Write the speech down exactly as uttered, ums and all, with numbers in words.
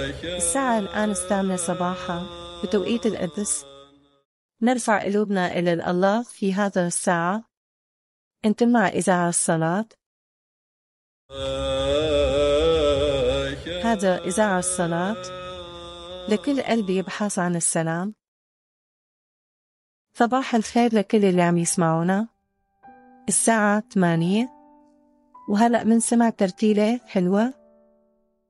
الساعة الآن الثامنة صباحا بتوقيت القدس. نرفع قلوبنا إلى الله في هذا الساعة. أنتم مع إذاعة الصلاة. هذا إذاعة الصلاة لكل قلب يبحث عن السلام. صباح الخير لكل اللي عم يسمعونا. الساعة ثمانية وهلأ منسمع ترتيلة حلوة